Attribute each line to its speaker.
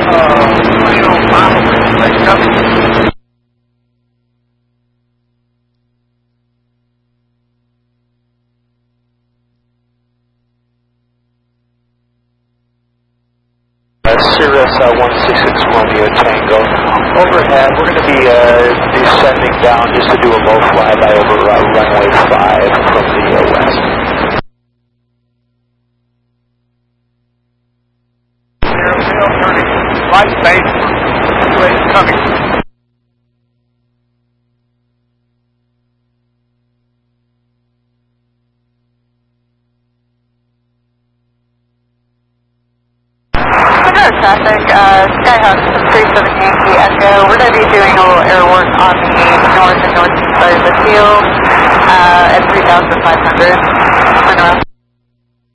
Speaker 1: Cirrus 166 Romeo Tango. Overhead, we're going to be descending down just to do a low flyby over runway 5 from the west. Light base, coming.
Speaker 2: Traffic, Skyhawk 37 Yankee Echo. We're going to be doing a little air work on the north and northeast side of the field at 3,500. Turn around.